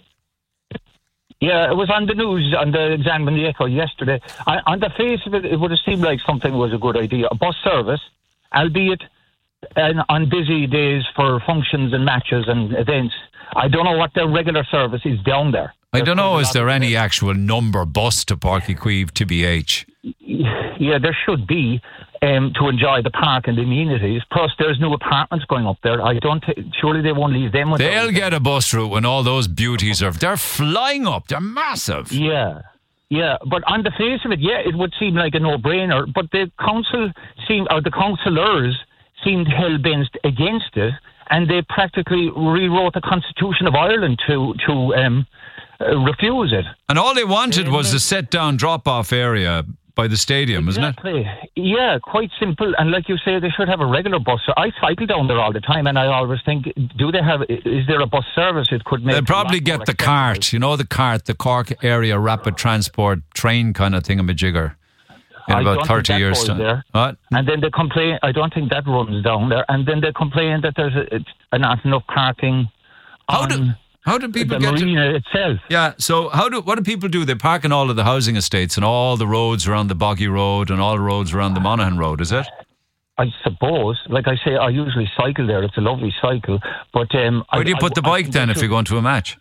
Yeah, it was on the news, on the Exam and the Echo yesterday. I, on the face of it, it would have seemed like something was a good idea. A bus service, albeit uh, on busy days for functions and matches and events. I don't know what their regular service is down there. I don't know, is there any actual number bus to Páirc Uí Chaoimh, T B H? Yeah, there should be, um, to enjoy the park and the amenities. Plus, there's new apartments going up there. I don't. T- surely they won't leave them. They'll get a bus route when all those beauties are. They're flying up. They're massive. Yeah, yeah. But on the face of it, yeah, it would seem like a no-brainer. But the council seem, or the councillors seemed hell-bent against it, and they practically rewrote the Constitution of Ireland to to um, uh, refuse it. And all they wanted um, was a sit-down, drop-off area by the stadium, exactly. Isn't it? Yeah, quite simple. And like you say, they should have a regular bus. So I cycle down there all the time, and I always think, do they have, is there a bus service it could make? They'll probably get the cart, you know, the cart, the Cork Area Rapid Transport train kind of thingamajigger in I about thirty years time. There. What? And then they complain, I don't think that runs down there. And then they complain that there's a, a not enough parking How on do, how do people the get marina to, itself. Yeah, so how do what do people do? They park in all of the housing estates and all the roads around the Boggy Road and all the roads around the Monaghan Road, is it? I suppose. Like I say, I usually cycle there. It's a lovely cycle. But um, Where I, do you put I, the bike I, then if you're going to a match?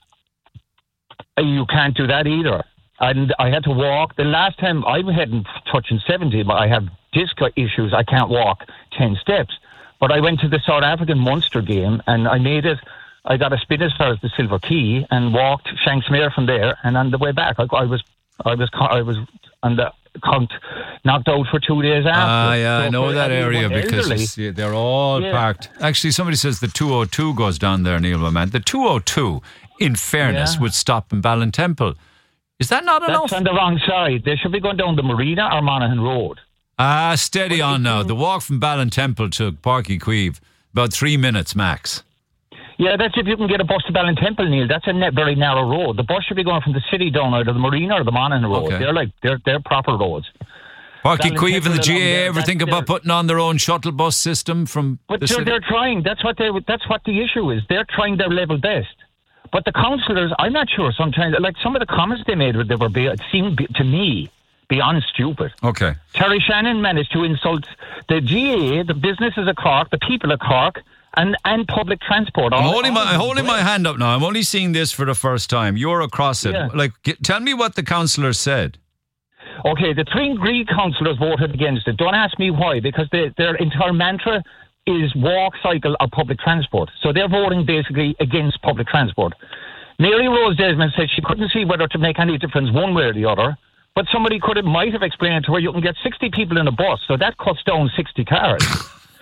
You can't do that either. And I had to walk. The last time I hadn't touching seventy, but I have disc issues. I can't walk ten steps. But I went to the South African Munster game and I made it. I got a spin as far as the Silver Key and walked Shanksmere from there. And on the way back, I, I was, I was, I was on the count, knocked out for two days after. Ah, yeah, so I know that area because elderly, you see, they're all yeah. parked. Actually, somebody says the two oh two goes down there, Neil, my man. The two oh two, in fairness, Yeah. would stop in Ballintemple. Is that not That's enough? on the wrong side. They should be going down the Marina or Monaghan Road. Ah, steady on now. The walk from Ballintemple to Páirc Uí Chaoimh, about three minutes max. Yeah, that's if you can get a bus to Ballintemple, Neil. That's a ne- very narrow road. The bus should be going from the city down either the Marina or the Monaghan Road. Okay. They're like they're they're proper roads. Páirc Uí Chaoimh and the G A A Ballintemple ever along think there, about putting on their own shuttle bus system from But the they're, city? they're trying. That's what they. That's what the issue is. They're trying their level best. But the councillors, I'm not sure. Sometimes, like some of the comments they made, they were be, it seemed be, to me beyond stupid. Okay. Terry Shannon managed to insult the G A A, the businesses of Cork, the people of Cork, and, and public transport. I'm all, holding my all I'm holding my hand up now. I'm only seeing this for the first time. You're across it. Yeah. Like, get, tell me what the councillors said. Okay, the three Greek councillors voted against it. Don't ask me why, because they, their entire mantra is walk, cycle, or public transport. So they're voting basically against public transport. Mary Rose Desmond said she couldn't see whether to make any difference one way or the other, but somebody could have, might have explained to her you can get sixty people in a bus, so that cuts down sixty cars.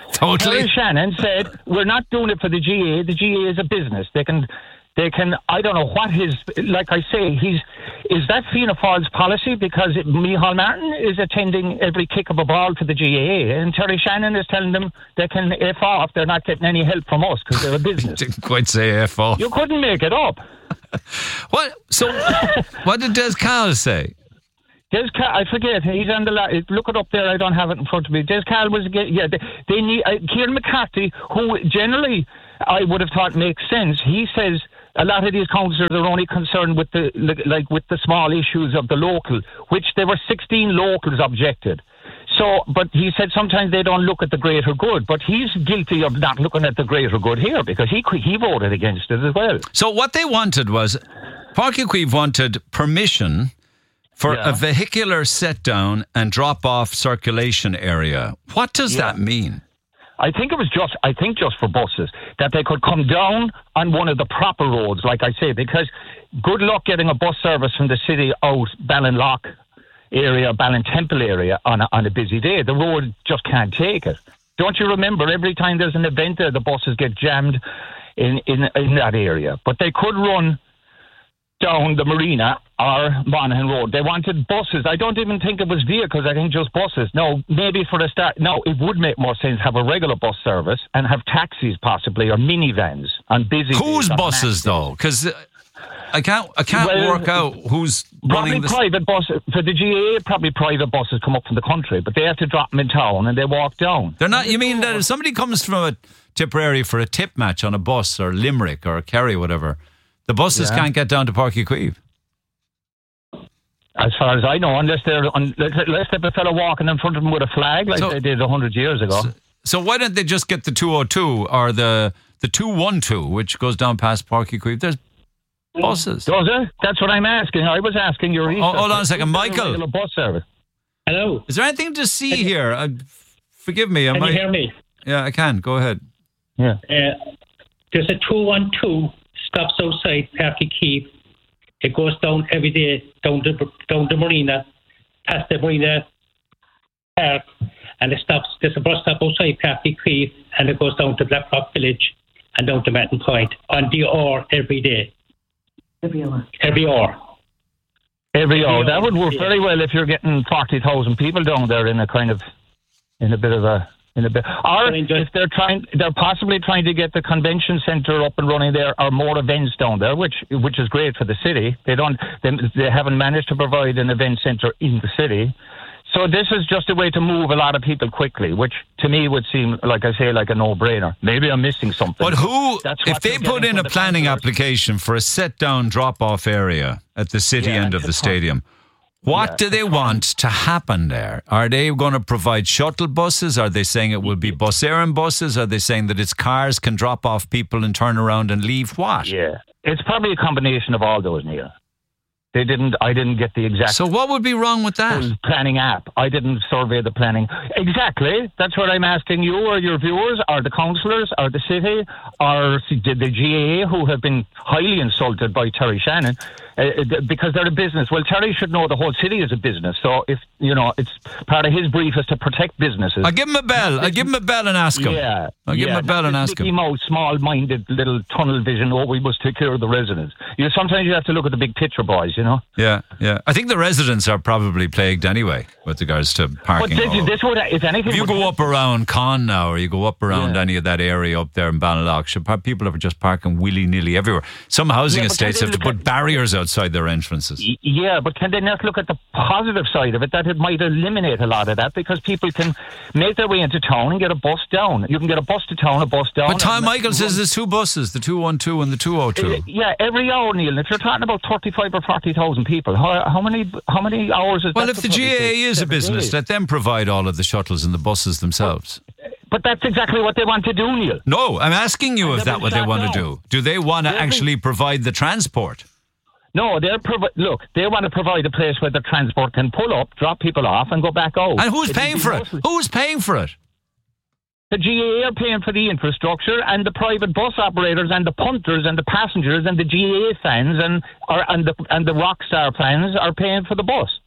Totally. Terry Shannon said, we're not doing it for the G A A. The G A A is a business. They can, they can, I don't know what his, like I say, he's, is that Fianna Fáil's policy? Because it, Micheál Martin is attending every kick of a ball to the G A A, and Terry Shannon is telling them they can F off. They're not getting any help from us because they're a business. Didn't quite say F off. You couldn't make it up. What? So, what did Des Cahill say? Des Cahill, I forget. He's on the la- look it up there. I don't have it in front of me. Des Cahill was yeah. They, they need uh, Kieran McCarthy, who generally I would have thought makes sense. He says a lot of these councillors are only concerned with the like with the small issues of the local, which there were sixteen locals objected. So, but he said sometimes they don't look at the greater good. But he's guilty of not looking at the greater good here because he he voted against it as well. So what they wanted was, Páirc Uí Chaoimh wanted permission for yeah. a vehicular set down and drop off circulation area. What does yeah. that mean? I think it was just, I think just for buses, that they could come down on one of the proper roads, like I say, because good luck getting a bus service from the city out Ballinlough area, Ballintemple area on a, on a busy day. The road just can't take it. Don't you remember every time there's an event there, the buses get jammed in, in, in that area. But they could run down the Marina or Monaghan Road. They wanted buses. I don't even think it was vehicles. I think just buses. No, maybe for the start. No, it would make more sense have a regular bus service and have taxis possibly or minivans on busy Whose days buses though? Because I can't, I can't well, work out who's running the private buses for the G A A. Probably private buses come up from the country, but they have to drop them in town and they walk down. They're not. You mean that if somebody comes from a Tipperary for a tip match on a bus or Limerick or Kerry, whatever, the buses yeah. can't get down to Páirc Uí Chaoimh? As far as I know, unless they're unless they have a fellow walking in front of them with a flag like so, they did a hundred years ago. So, so why don't they just get the two oh two or the the two one two, which goes down past Páirc Uí Chaoimh? There's buses. Does it? That's what I'm asking. I was asking your. Oh, hold on a second, Michael. Bus service. Hello. Is there anything to see can here? Uh, forgive me. Can I, you hear me? Yeah, I can. Go ahead. Yeah. Uh, there's a two one two stops outside Páirc Uí Chaoimh. It goes down every day down the down the marina, past the marina park, and it stops. There's a bus stop outside Páirc Uí Chaoimh, and it goes down to Blackrock Village and down to Mountain Point on the hour every day. Every hour. Every hour. Every hour. That would work very well if you're getting forty thousand people down there in a kind of, in a bit of a, in a bit. Or if they're trying, they're possibly trying to get the convention centre up and running there, or more events down there, which which is great for the city. They don't, they, they haven't managed to provide an event centre in the city. So this is just a way to move a lot of people quickly, which to me would seem, like I say, like a no-brainer. Maybe I'm missing something. But who, if they put in a planning application for a set-down drop-off area at the city yeah, end of the stadium, what yeah, do they want to happen there? Are they going to provide shuttle buses? Are they saying it will be bus errand buses? Are they saying that its cars can drop off people and turn around and leave? What? Yeah, it's probably a combination of all those, Neil. They didn't, I didn't get the exact... So what would be wrong with that? Planning app. I didn't survey the planning. Exactly. That's what I'm asking you or your viewers, or the councillors, or the city, or the G A A, who have been highly insulted by Terry Shannon, uh, because they're a business. Well, Terry should know the whole city is a business. So if, you know, it's part of his brief is to protect businesses. I'll give him a bell. I'll give him a bell and ask him. Yeah. I'll give yeah, him a bell and ask Mickey him. Mouse, small-minded little tunnel vision, oh, we must take care of the residents. You know, sometimes you have to look at the big picture, boys, you know? Yeah, yeah. I think the residents are probably plagued anyway with regards to parking. But this, this would, if anything, if you go up around Con now, or you go up around yeah. any of that area up there in Ballinlough, people are just parking willy-nilly everywhere. Some housing yeah, estates have to put barriers outside their entrances. Yeah, but can they not look at the positive side of it, that it might eliminate a lot of that, because people can make their way into town and get a bus down. You can get a bus to town, a bus down. But Tom Michael says there's two buses, the two one two and the two oh two. Yeah, every hour, Neil. If you're talking about thirty-five or forty thousand people, how, how many how many hours is well, that? Well, if the G A A is a business, days? Let them provide all of the shuttles and the buses themselves. But, but that's exactly what they want to do, Neil. No, I'm asking you and if that's what they want down. to do. Do they want to actually provide the transport? No, they're provi- look, they want to provide a place where the transport can pull up, drop people off and go back out. And who's it paying for mostly- it? Who's paying for it? The G A A are paying for the infrastructure, and the private bus operators and the punters and the passengers and the G A A fans and or, and the and the Rockstar fans are paying for the bus.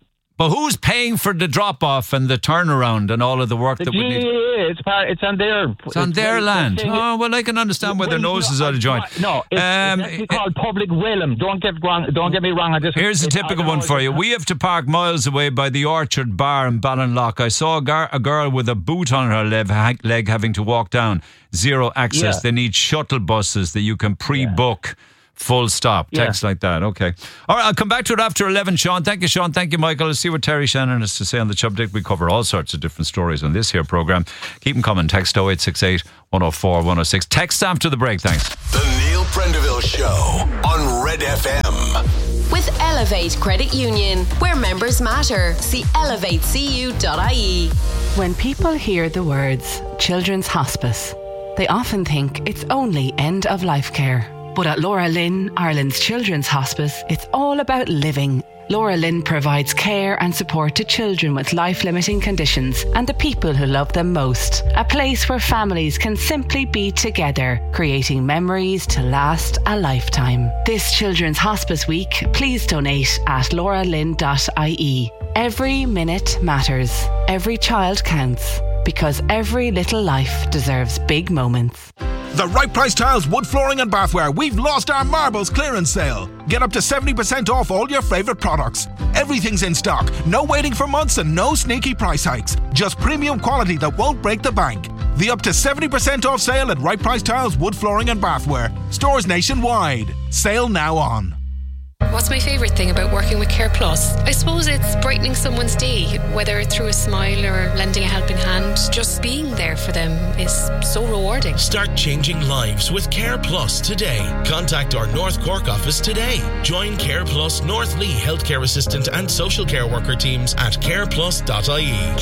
But who's paying for the drop-off and the turnaround and all of the work The that we need? G A A, it's, part, it's on their... It's on their land. Oh, well, I can understand why their noses out of joint. No, it's, Um, it's actually called public realm. Don't get wrong. Don't get me wrong. I just, Here's a it's- typical I one know for it's- you. We have to park miles away by the Orchard Bar in Ballinlough. I saw a, gar- a girl with a boot on her leg, ha- leg having to walk down. Zero access. Yeah. They need shuttle buses that you can pre-book. Full stop. Yeah. Text like that. Okay. All right, I'll come back to it after eleven, Sean. Thank you, Sean. Thank you, Michael. Let's see what Terry Shannon has to say on the subject. We cover all sorts of different stories on this here programme. Keep them coming. Text oh eight six eight, one oh four, one oh six. Text after the break. Thanks. The Neil Prendeville Show on Red F M. With Elevate Credit Union, where members matter. See elevate c u dot i e. When people hear the words Children's Hospice, they often think it's only end-of-life care. But at Laura Lynn, Ireland's Children's Hospice, it's all about living. Laura Lynn provides care and support to children with life-limiting conditions and the people who love them most. A place where families can simply be together, creating memories to last a lifetime. This Children's Hospice Week, please donate at laura lynn dot i e. Every minute matters. Every child counts. Because every little life deserves big moments. The Right Price Tiles Wood Flooring and Bathware. We've lost our marbles clearance sale. Get up to seventy percent off all your favourite products. Everything's in stock. No waiting for months and no sneaky price hikes. Just premium quality that won't break the bank. The up to seventy percent off sale at Right Price Tiles Wood Flooring and Bathware. Stores nationwide. Sale now on. What's my favourite thing about working with Care Plus? I suppose it's brightening someone's day, whether through a smile or lending a helping hand. Just being there for them is so rewarding. Start changing lives with Care Plus today. Contact our North Cork office today. Join Care Plus North Lee Healthcare Assistant and Social Care Worker teams at care plus dot i e.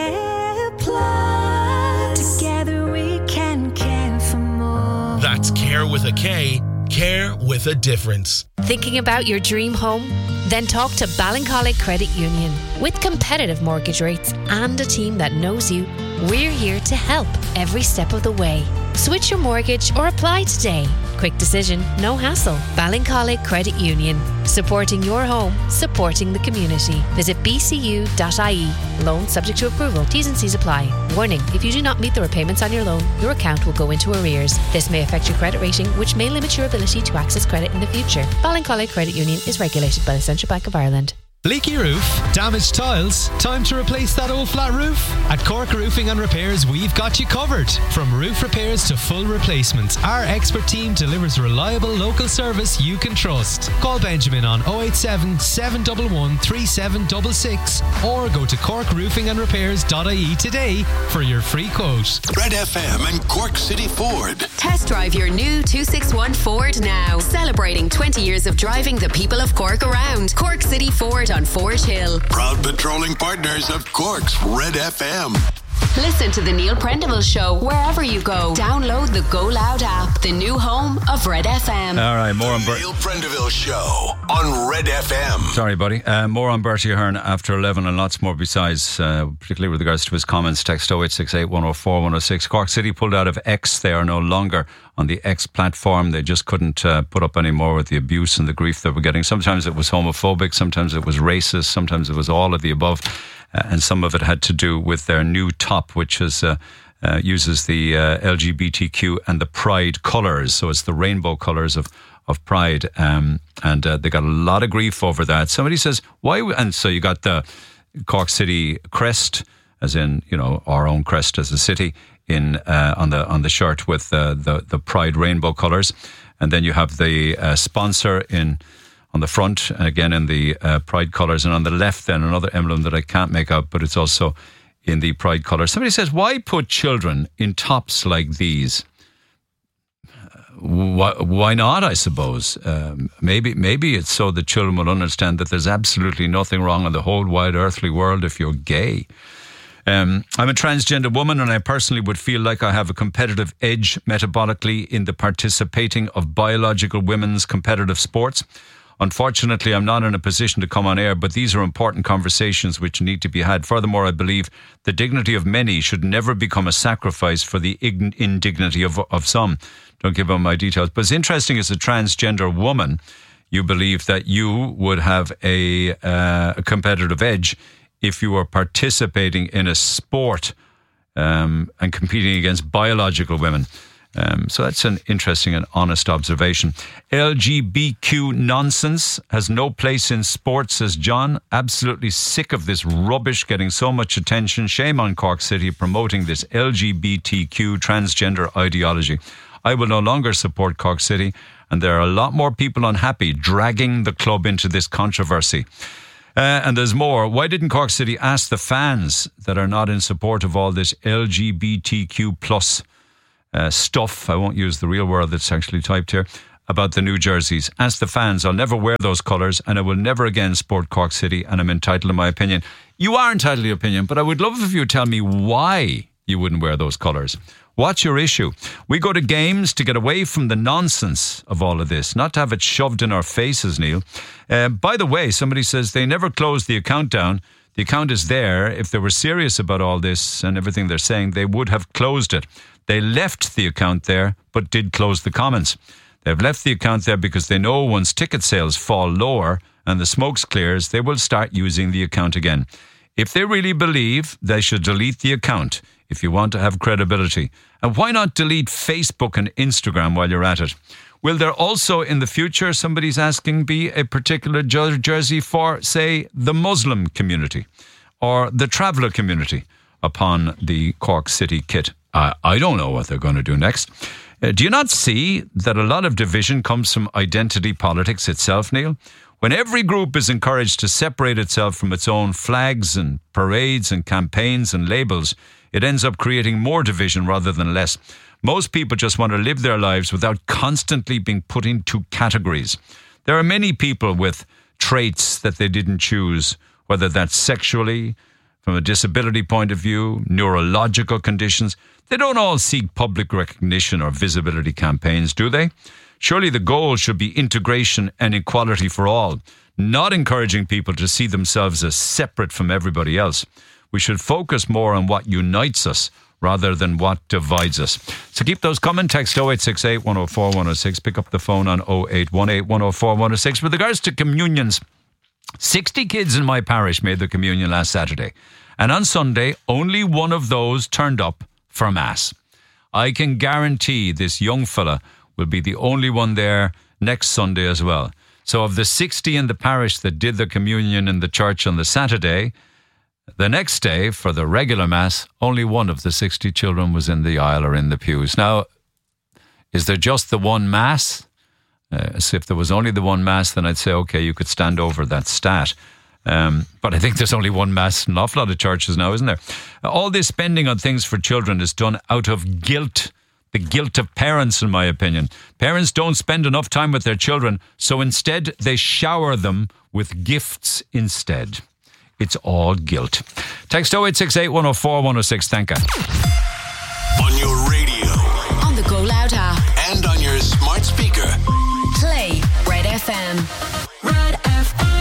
Care Plus. Together we can care for more. That's Care with a K. Care with a difference. Thinking about your dream home? Then talk to Ballincollig Credit Union. With competitive mortgage rates and a team that knows you, we're here to help every step of the way. Switch your mortgage or apply today. Quick decision, no hassle. Ballincollig Credit Union. Supporting your home, supporting the community. Visit b c u dot i e. Loan subject to approval. T's and C's apply. Warning, if you do not meet the repayments on your loan, your account will go into arrears. This may affect your credit rating, which may limit your ability to access credit in the future. Ballincollig Credit Union is regulated by the Central Bank of Ireland. Leaky roof? Damaged tiles? Time to replace that old flat roof? At Cork Roofing and Repairs, we've got you covered. From roof repairs to full replacements, our expert team delivers reliable local service you can trust. Call Benjamin on oh eight seven, seven one one, three seven six six or go to cork roofing and repairs dot i e today for your free quote. Red F M and Cork City Ford. Test drive your new two sixty-one Ford now. Celebrating twenty years of driving the people of Cork around. Cork City Ford on Forge Hill. Proud patrolling partners of Cork's Red F M. Listen to the Neil Prendeville Show wherever you go. Download the Go Loud app, the new home of Red F M. All right, more on The Bert. Neil Prendeville Show on Red F M. Sorry, buddy. Uh, more on Bertie Ahern after eleven and lots more besides, uh, particularly with regards to his comments. Text oh eight six eight, one oh four, one oh six. Cork City pulled out of X. They are no longer on the X platform. They just couldn't uh, put up any more with the abuse and the grief that we're getting. Sometimes it was homophobic, sometimes it was racist, sometimes it was all of the above. Uh, and some of it had to do with their new top, which is uh, uh, uses the uh, L G B T Q and the Pride colours. So it's the rainbow colours of of Pride, um, and uh, they got a lot of grief over that. Somebody says, "Why?" And so you got the Cork City crest, as in you know our own crest as a city, in uh, on the on the shirt with uh, the the Pride rainbow colours, and then you have the uh, sponsor in. On the front, again in the uh, Pride colours, and on the left then another emblem that I can't make out, but it's also in the Pride colours. Somebody says, why put children in tops like these? Why, why not, I suppose? Um, maybe maybe it's so that children will understand that there's absolutely nothing wrong in the whole wide earthly world if you're gay. Um, I'm a transgender woman, and I personally would feel like I have a competitive edge metabolically in the participating of biological women's competitive sports. Unfortunately, I'm not in a position to come on air, but these are important conversations which need to be had. Furthermore, I believe the dignity of many should never become a sacrifice for the indignity of, of some. Don't give them my details. But it's interesting as a transgender woman, you believe that you would have a, uh, a competitive edge if you were participating in a sport um, and competing against biological women. Um, so that's an interesting and honest observation. L G B T Q nonsense has no place in sports, says John. Absolutely sick of this rubbish getting so much attention. Shame on Cork City promoting this L G B T Q transgender ideology. I will no longer support Cork City, and there are a lot more people unhappy dragging the club into this controversy. Uh, and there's more. Why didn't Cork City ask the fans that are not in support of all this L G B T Q plus Uh, stuff, I won't use the real word that's actually typed here, about the new jerseys? Ask the fans. I'll never wear those colours, and I will never again support Cork City, and I'm entitled to my opinion. You are entitled to your opinion, but I would love if you would tell me why you wouldn't wear those colours. What's your issue? We go to games to get away from the nonsense of all of this, not to have it shoved in our faces, Neil. Uh, by the way, somebody says they never closed the account down. The account is there. If they were serious about all this and everything they're saying, they would have closed it. They left the account there, but did close the comments. They've left the account there because they know once ticket sales fall lower and the smoke clears, they will start using the account again. If they really believe, they should delete the account if you want to have credibility. And why not delete Facebook and Instagram while you're at it? Will there also in the future, somebody's asking, be a particular jer- jersey for, say, the Muslim community or the traveller community upon the Cork City kit? Uh, I don't know what they're going to do next. Uh, do you not see that a lot of division comes from identity politics itself, Neil? When every group is encouraged to separate itself from its own flags and parades and campaigns and labels, it ends up creating more division rather than less. Most people just want to live their lives without constantly being put into categories. There are many people with traits that they didn't choose, whether that's sexually, from a disability point of view, neurological conditions. They don't all seek public recognition or visibility campaigns, do they? Surely the goal should be integration and equality for all, not encouraging people to see themselves as separate from everybody else. We should focus more on what unites us rather than what divides us. So keep those coming. Text oh eight six eight, one oh four, one oh six. Pick up the phone on oh eight one eight, one oh four, one oh six. With regards to communions, sixty kids in my parish made the communion last Saturday. And on Sunday, only one of those turned up for Mass. I can guarantee this young fella will be the only one there next Sunday as well. So of the sixty in the parish that did the communion in the church on the Saturday, the next day for the regular Mass, only one of the sixty children was in the aisle or in the pews. Now, is there just the one Mass? Uh, so if there was only the one Mass, then I'd say, okay, you could stand over that stat. Um, but I think there's only one Mass in an awful lot of churches now, isn't there? All this spending on things for children is done out of guilt. The guilt of parents, in my opinion. Parents don't spend enough time with their children, so instead they shower them with gifts instead. It's all guilt. Text oh eight six eight, one oh four, one oh six. Thank you. On your radio. On the Go Loud app. And on your smart speaker. Play Red F M. Red F M.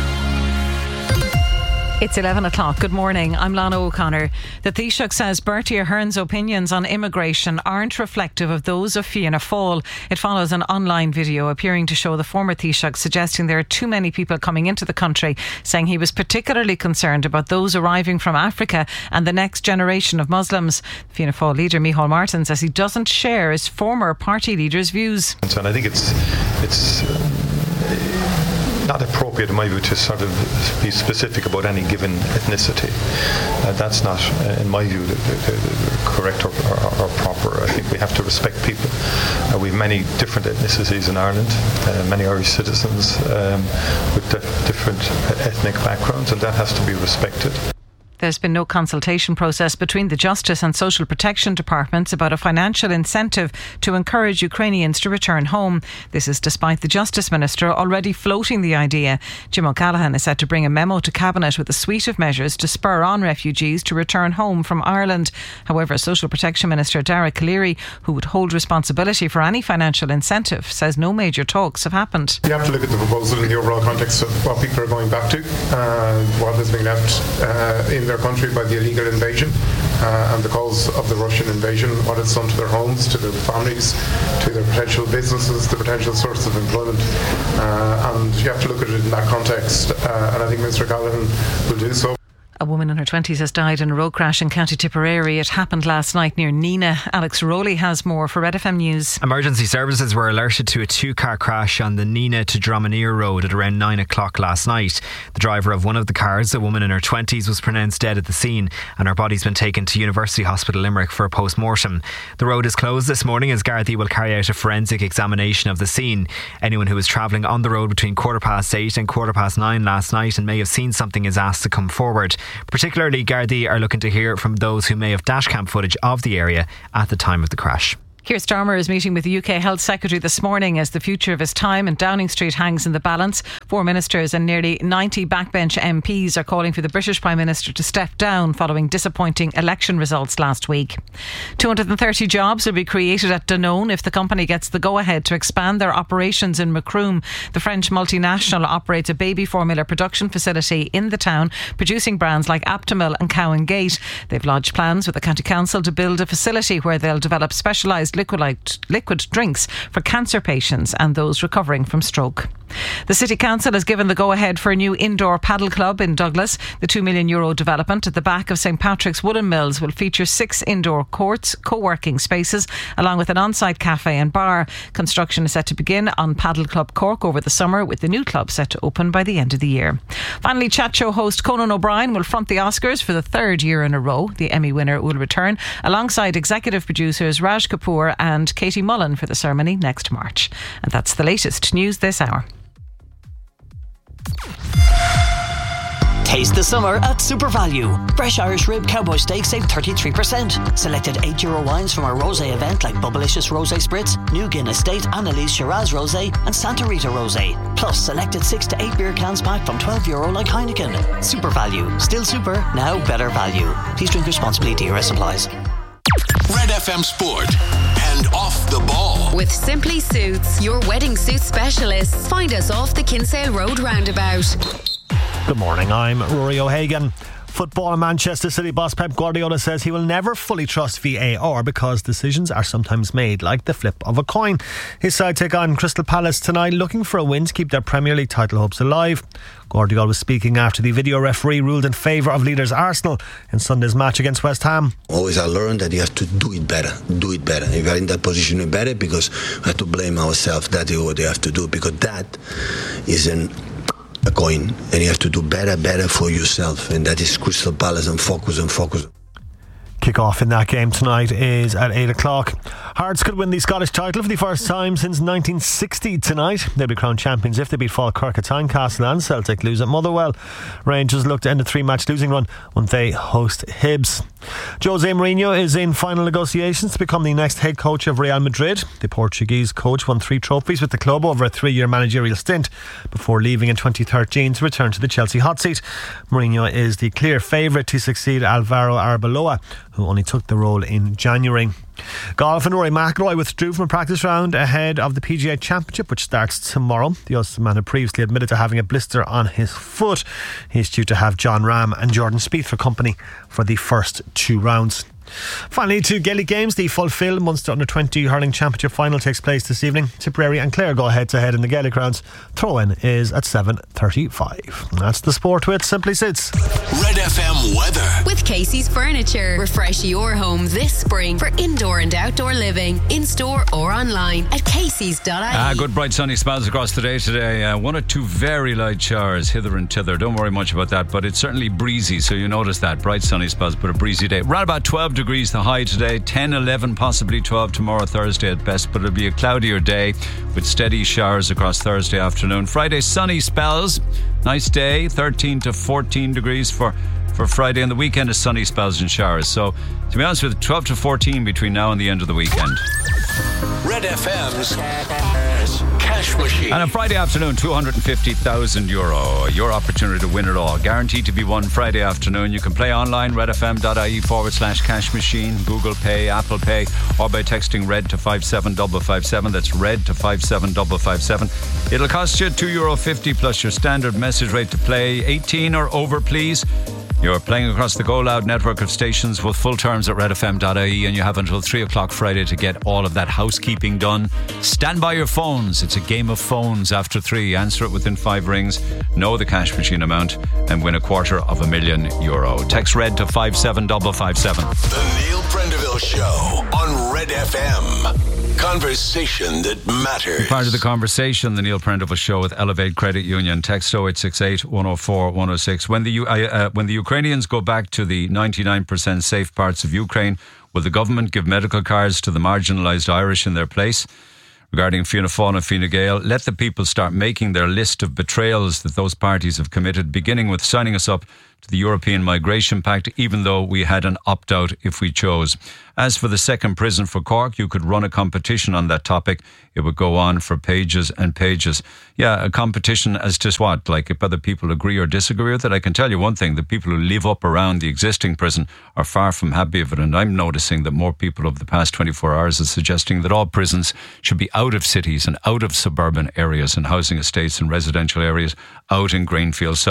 It's eleven o'clock. Good morning. I'm Lana O'Connor. The Taoiseach says Bertie Ahern's opinions on immigration aren't reflective of those of Fianna Fáil. It follows an online video appearing to show the former Taoiseach suggesting there are too many people coming into the country, saying he was particularly concerned about those arriving from Africa and the next generation of Muslims. Fianna Fáil leader Micheál Martin says he doesn't share his former party leader's views. And I think it's it's uh, not appropriate in my view to sort of be specific about any given ethnicity. Uh, that's not, uh, in my view, the, the, the correct or, or, or proper. I think we have to respect people. Uh, we have many different ethnicities in Ireland, uh, many Irish citizens um, with dif- different ethnic backgrounds, and that has to be respected. There's been no consultation process between the Justice and Social Protection Departments about a financial incentive to encourage Ukrainians to return home. This is despite the Justice Minister already floating the idea. Jim O'Callaghan is set to bring a memo to Cabinet with a suite of measures to spur on refugees to return home from Ireland. However, Social Protection Minister Dara Calleary, who would hold responsibility for any financial incentive, says no major talks have happened. You have to look at the proposal in the overall context of what people are going back to, uh, what has been left uh, in their country by the illegal invasion uh, and the cause of the Russian invasion, what it's done to their homes, to their families, to their potential businesses, the potential source of employment, uh, you have to look at it in that context, uh, and I think Minister Callaghan will do so. A woman in her twenties has died in a road crash in County Tipperary. It happened last night near Nina. Alex Rowley has more for Red F M News. Emergency services were alerted to a two-car crash on the Nina to Dromineer road at around nine o'clock last night. The driver of one of the cars, a woman in her twenties, was pronounced dead at the scene, and her body's been taken to University Hospital Limerick for a post-mortem. The road is closed this morning as Gardaí will carry out a forensic examination of the scene. Anyone who was travelling on the road between quarter past eight and quarter past nine last night and may have seen something is asked to come forward. Particularly, Gardaí are looking to hear from those who may have dashcam footage of the area at the time of the crash. Keir Starmer is meeting with the U K Health Secretary this morning as the future of his time in Downing Street hangs in the balance. Four ministers and nearly ninety backbench M Ps are calling for the British Prime Minister to step down following disappointing election results last week. two hundred thirty jobs will be created at Danone if the company gets the go-ahead to expand their operations in Macroom. The French multinational operates a baby formula production facility in the town, producing brands like Aptamil and Cow and Gate. They've lodged plans with the County Council to build a facility where they'll develop specialised Liquid, liquid drinks for cancer patients and those recovering from stroke. The City Council has given the go-ahead for a new indoor paddle club in Douglas. The two million euro development at the back of St Patrick's Woolen Mills will feature six indoor courts, co-working spaces, along with an on-site cafe and bar. Construction is set to begin on Paddle Club Cork over the summer, with the new club set to open by the end of the year. Finally, chat show host Conan O'Brien will front the Oscars for the third year in a row. The Emmy winner will return alongside executive producers Raj Kapoor and Katie Mullen for the ceremony next March. And that's the latest news this hour. Taste the summer at Super Value. Fresh Irish Rib Cowboy Steak save thirty-three percent. Selected eight euro wines from our rosé event like Bubblicious Rosé Spritz, New Guinness State, Annalise Shiraz Rosé and Santa Rita Rosé. Plus selected six to eight beer cans pack from twelve euro like Heineken. Super Value. Still super, now better value. Please drink responsibly. D R S applies. Red F M Sport and Off the Ball. With Simply Suits, your wedding suit specialists. Find us off the Kinsale Road roundabout. Good morning, I'm Rory O'Hagan. Football and Manchester City boss Pep Guardiola says he will never fully trust V A R because decisions are sometimes made like the flip of a coin. His side take on Crystal Palace tonight, looking for a win to keep their Premier League title hopes alive. Guardiola was speaking after the video referee ruled in favour of leaders Arsenal in Sunday's match against West Ham. Always I learned that you have to do it better, do it better. If you're in that position, do it better, because we have to blame ourselves. That is what they have to do, because that is an a coin, and you have to do better, better for yourself, and that is Crystal Palace, and focus and focus. Kick-off in that game tonight is at eight o'clock. Hearts could win the Scottish title for the first time since nineteen sixty tonight. They'll be crowned champions if they beat Falkirk at Tynecastle and Celtic lose at Motherwell. Rangers look to end a three-match losing run when they host Hibs. Jose Mourinho is in final negotiations to become the next head coach of Real Madrid. The Portuguese coach won three trophies with the club over a three-year managerial stint before leaving in twenty thirteen to return to the Chelsea hot seat. Mourinho is the clear favourite to succeed Alvaro Arbeloa, who only took the role in January. Golf, and Rory McIlroy withdrew from a practice round ahead of the P G A Championship, which starts tomorrow. The Ulster had previously admitted to having a blister on his foot. He's due to have John Ram and Jordan Spieth for company for the first two rounds. Finally, to Gaelic Games, the Fulfill Munster Under twenty Hurling Championship final takes place this evening. Tipperary and Clare go head to head in the Gaelic rounds. Throw-in is at seven thirty-five. That's the sport with Simply Sits. Red F M weather with Casey's Furniture. Refresh your home this spring for indoor and outdoor living, in store or online at Casey's dot I E. Ah, good bright sunny spells across the day today. Uh, one or two very light showers hither and thither. Don't worry much about that, but it's certainly breezy, so you notice that. Bright sunny spells, but a breezy day. Right about twelve degrees the high today, ten, eleven, possibly twelve tomorrow, Thursday at best, but it'll be a cloudier day with steady showers across Thursday afternoon. Friday, sunny spells, nice day, thirteen to fourteen degrees for, for Friday, and the weekend is sunny spells and showers. So, to be honest with you, twelve to fourteen between now and the end of the weekend. Red F M's Cash Machine. And on Friday afternoon, two hundred fifty thousand euro. Your opportunity to win it all. Guaranteed to be won Friday afternoon. You can play online, redfm.ie forward slash cash machine, Google Pay, Apple Pay, or by texting RED to five seven five five seven. That's RED to five seven five five seven. It'll cost you two euro fifty plus your standard message rate to play. eighteen or over, please. You're playing across the Go Loud network of stations with full terms at red f m dot I E, and you have until three o'clock Friday to get all of that housekeeping done. Stand by your phones. It's a game of phones after three. Answer it within five rings, know the cash machine amount, and win a quarter of a million euro. Text RED to five seven five five seven. The Neil Prendeville Show on Red F M. Conversation that matters. Part of the conversation, the Neil Prendeville Show with Elevate Credit Union. Text oh eight six eight, one oh four, one oh six. When the, uh, uh, when the Ukrainians go back to the ninety-nine percent safe parts of Ukraine, will the government give medical cards to the marginalised Irish in their place? Regarding Fianna Fáil and Fine Gael, let the people start making their list of betrayals that those parties have committed, beginning with signing us up to the European Migration Pact, even though we had an opt-out if we chose. As for the second prison for Cork, you could run a competition on that topic. It would go on for pages and pages. Yeah, a competition as to what? Like if other people agree or disagree with it? I can tell you one thing, the people who live up around the existing prison are far from happy with it. And I'm noticing that more people over the past twenty-four hours are suggesting that all prisons should be out of cities and out of suburban areas and housing estates and residential areas, out in Greenfield.